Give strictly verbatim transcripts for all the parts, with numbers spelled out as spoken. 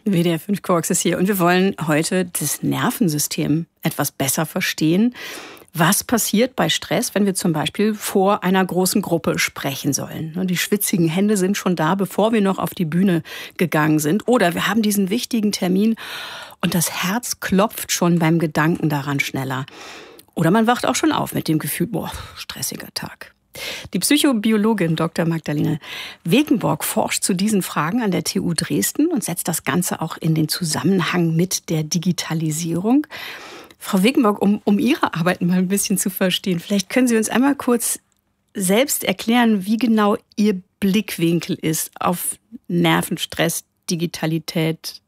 W D R fünf Quarks ist hier und wir wollen heute das Nervensystem etwas besser verstehen. Was passiert bei Stress, wenn wir zum Beispiel vor einer großen Gruppe sprechen sollen? Die schwitzigen Hände sind schon da, bevor wir noch auf die Bühne gegangen sind. Oder wir haben diesen wichtigen Termin und das Herz klopft schon beim Gedanken daran schneller. Oder man wacht auch schon auf mit dem Gefühl, boah, stressiger Tag. Die Psychobiologin Doktor Magdalene Wegenborg forscht zu diesen Fragen an der T U Dresden und setzt das Ganze auch in den Zusammenhang mit der Digitalisierung. Frau Wegenborg, um, um Ihre Arbeit mal ein bisschen zu verstehen, vielleicht können Sie uns einmal kurz selbst erklären, wie genau Ihr Blickwinkel ist auf Nervenstress, Digitalität.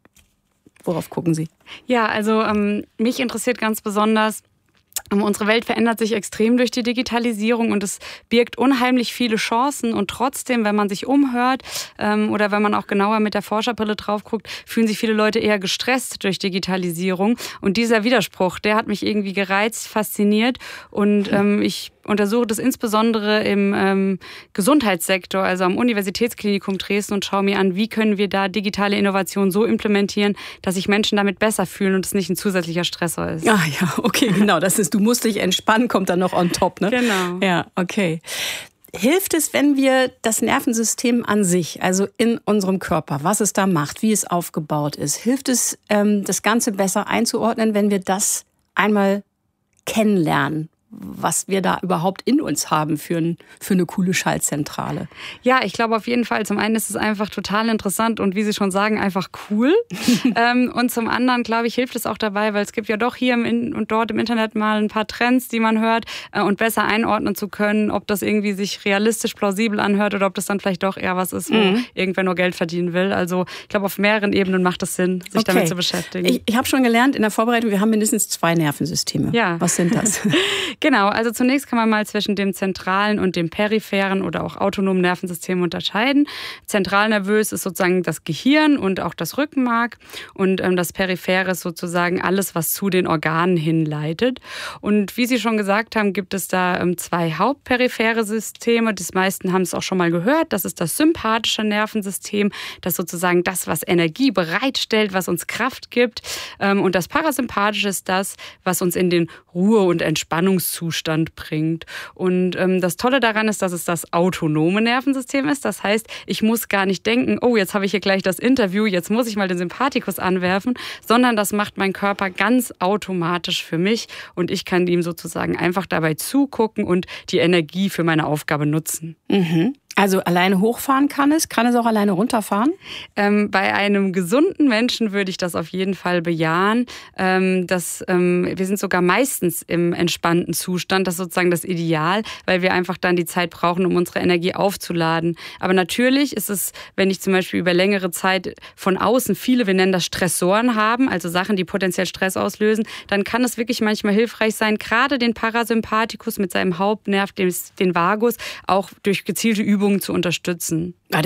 Worauf gucken Sie? Ja, also ähm, mich interessiert ganz besonders, unsere Welt verändert sich extrem durch die Digitalisierung und es birgt unheimlich viele Chancen. Und trotzdem, wenn man sich umhört ähm, oder wenn man auch genauer mit der Forscherbrille drauf guckt, fühlen sich viele Leute eher gestresst durch Digitalisierung. Und dieser Widerspruch, der hat mich irgendwie gereizt, fasziniert. Und ähm, ich untersuche das insbesondere im ähm, Gesundheitssektor, also am Universitätsklinikum Dresden, und schaue mir an, wie können wir da digitale Innovation so implementieren, dass sich Menschen damit besser fühlen und es nicht ein zusätzlicher Stressor ist. Ah ja, okay, genau. Das ist, du musst dich entspannen, kommt dann noch on top, ne? Genau. Ja, okay. Hilft es, wenn wir das Nervensystem an sich, also in unserem Körper, was es da macht, wie es aufgebaut ist, hilft es, ähm, das Ganze besser einzuordnen, wenn wir das einmal kennenlernen, was wir da überhaupt in uns haben für, ein, für eine coole Schaltzentrale? Ja, ich glaube auf jeden Fall. Zum einen ist es einfach total interessant und wie Sie schon sagen, einfach cool. ähm, und zum anderen, glaube ich, hilft es auch dabei, weil es gibt ja doch hier im In- und dort im Internet mal ein paar Trends, die man hört äh, und besser einordnen zu können, ob das irgendwie sich realistisch plausibel anhört oder ob das dann vielleicht doch eher was ist, wo mhm. irgendwer nur Geld verdienen will. Also ich glaube, auf mehreren Ebenen macht es Sinn, sich okay. damit zu beschäftigen. Ich, ich habe schon gelernt in der Vorbereitung, wir haben mindestens zwei Nervensysteme. Ja. Was sind das? Genau, also zunächst kann man mal zwischen dem zentralen und dem peripheren oder auch autonomen Nervensystem unterscheiden. Zentralnervös ist sozusagen das Gehirn und auch das Rückenmark und ähm, das periphere ist sozusagen alles, was zu den Organen hinleitet. Und wie Sie schon gesagt haben, gibt es da ähm, zwei hauptperiphere Systeme. Die meisten haben es auch schon mal gehört. Das ist das sympathische Nervensystem, das sozusagen das, was Energie bereitstellt, was uns Kraft gibt. Ähm, und das parasympathische ist das, was uns in den Ruhe- und Entspannungszustand bringt. Und ähm, das Tolle daran ist, dass es das autonome Nervensystem ist. Das heißt, ich muss gar nicht denken, oh, jetzt habe ich hier gleich das Interview, jetzt muss ich mal den Sympathikus anwerfen, sondern das macht mein Körper ganz automatisch für mich und ich kann ihm sozusagen einfach dabei zugucken und die Energie für meine Aufgabe nutzen. Mhm. Also alleine hochfahren kann es? Kann es auch alleine runterfahren? Ähm, bei einem gesunden Menschen würde ich das auf jeden Fall bejahen. Ähm, das, ähm, wir sind sogar meistens im entspannten Zustand. Das ist sozusagen das Ideal, weil wir einfach dann die Zeit brauchen, um unsere Energie aufzuladen. Aber natürlich ist es, wenn ich zum Beispiel über längere Zeit von außen viele, wir nennen das Stressoren haben, also Sachen, die potenziell Stress auslösen, dann kann es wirklich manchmal hilfreich sein, gerade den Parasympathikus mit seinem Hauptnerv, den, den Vagus, auch durch gezielte Übungen zu unterstützen.